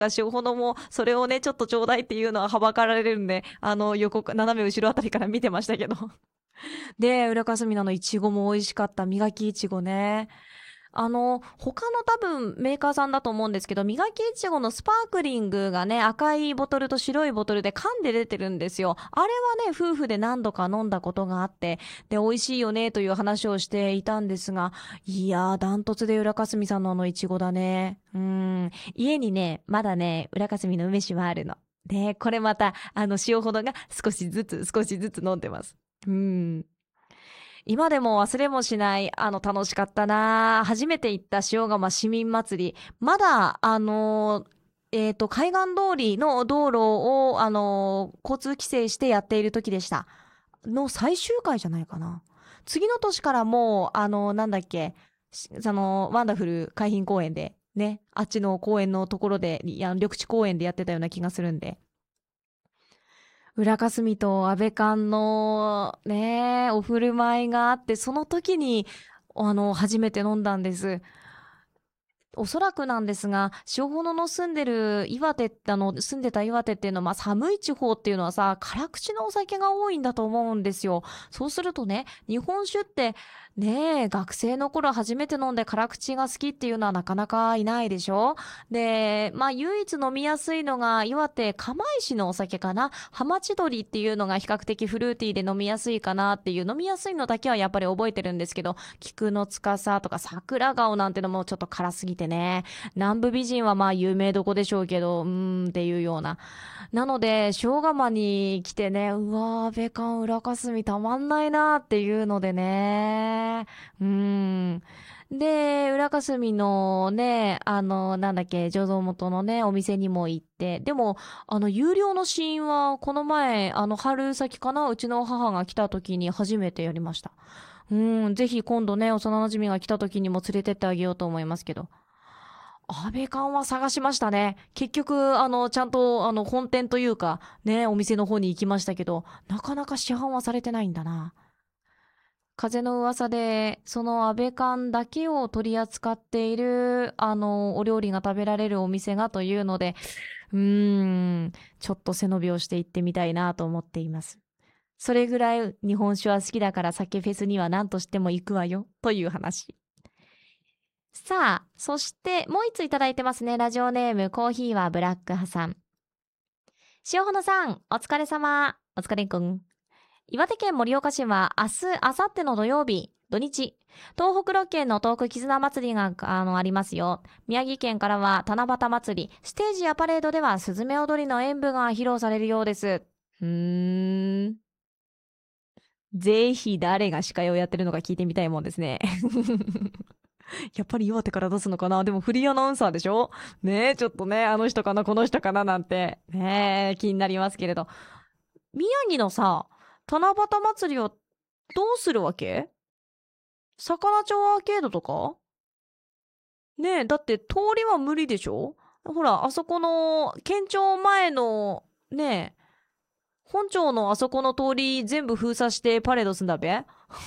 塩ほどもそれをね、ちょっとちょうだいっていうのははばかられるんで、斜め後ろあたりから見てましたけど。で、浦霞のいちごも美味しかった。磨きいちごね。他の多分メーカーさんだと思うんですけど、磨きいちごのスパークリングがね、赤いボトルと白いボトルで缶で出てるんですよ。あれはね、夫婦で何度か飲んだことがあって、で、美味しいよねという話をしていたんですが、いやー、ダントツで浦霞さんのいちごだね。家にね、まだね、浦霞の梅酒はあるの。で、これまた、塩ほどが少しずつ飲んでます。今でも忘れもしない、楽しかったな。初めて行った塩釜市民祭り。まだ、海岸通りの道路を、交通規制してやっている時でした。の最終回じゃないかな。次の年からもう、なんだっけ、ワンダフル海浜公園で、ね、あっちの公園のところで、緑地公園でやってたような気がするんで。浦霞と安倍館のね、お振る舞いがあって、その時に、初めて飲んだんです。おそらくなんですが、塩物の住んでる岩手って、住んでた岩手っていうのは、まあ寒い地方っていうのはさ、辛口のお酒が多いんだと思うんですよ。そうするとね、日本酒って、ねえ、学生の頃初めて飲んで辛口が好きっていうのはなかなかいないでしょ。で、まあ唯一飲みやすいのが岩手釜石のお酒かな。浜千鳥っていうのが比較的フルーティーで飲みやすいかなっていう、飲みやすいのだけはやっぱり覚えてるんですけど、菊の司とか桜顔なんてのもちょっと辛すぎてね。南部美人はまあ有名どこでしょうけど、っていうような。なので、塩釜に来てね、うわー、安倍館浦霞たまんないなーっていうのでね。で、浦霞のね、なんだっけ、醸造元のね、お店にも行って、でも、有料の試飲は、この前、春先かな、うちの母が来た時に初めてやりました。ぜひ今度ね、幼馴染が来た時にも連れてってあげようと思いますけど。安倍館は探しましたね。結局、ちゃんと、本店というか、ね、お店の方に行きましたけど、なかなか市販はされてないんだな。風の噂で、その安倍館だけを取り扱っている、お料理が食べられるお店がというので、ちょっと背伸びをして行ってみたいなと思っています。それぐらい日本酒は好きだから酒フェスには何としても行くわよ、という話。さあ、そしてもう一ついただいてますね。ラジオネーム、コーヒーはブラック派さん。塩穂さん、お疲れ様。お疲れくん。岩手県盛岡市は明日、明後日の土曜日、土日、東北6県の東北絆祭りがありますよ。宮城県からは七夕祭り、ステージやパレードではスズメ踊りの演舞が披露されるようです。ぜひ誰が司会をやってるのか聞いてみたいもんですね。やっぱり岩手から出すのかな。でもフリーアナウンサーでしょ。ねえ、ちょっとね、あの人かな、この人かななんて、ねえ、気になりますけれど。宮城のさ、七夕祭りをどうするわけ？魚町アーケードとか？ねえ、だって通りは無理でしょ？ほら、あそこの、県庁前の、ねえ、本庁のあそこの通り全部封鎖してパレードすんだべ。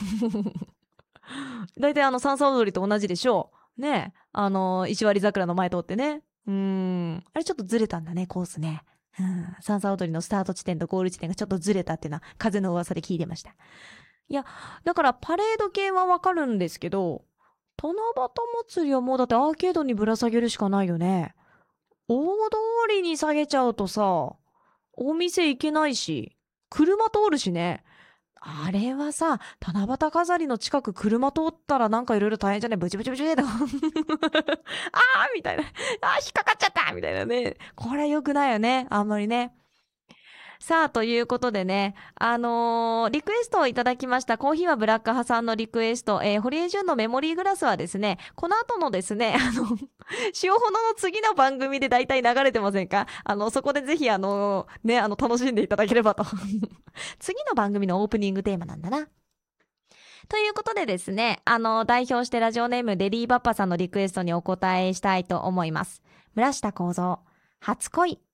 だいたい三叉踊りと同じでしょう。ねえ、石割桜の前通ってね。あれちょっとずれたんだね、コースね。三叉踊りのスタート地点とゴール地点がちょっとずれたっていうのは風の噂で聞いてました。いや、だからパレード系はわかるんですけど、七夕祭りはもうだってアーケードにぶら下げるしかないよね。大通りに下げちゃうとさ、お店行けないし、車通るしね。あれはさ、七夕飾りの近く車通ったらなんかいろいろ大変じゃない？ブチブチブチーと。あーみたいな。引っかかっちゃったみたいなね。これ良くないよね。あんまりね。さあ、ということでね、リクエストをいただきました、コーヒーはブラック派さんのリクエスト、堀江純のメモリーグラスはですね、この後のですね、塩ほのの次の番組で大体流れてませんか？そこでぜひ、楽しんでいただければと。次の番組のオープニングテーマなんだな。ということでですね、代表してラジオネームデリーバッパさんのリクエストにお答えしたいと思います。村下幸三、初恋。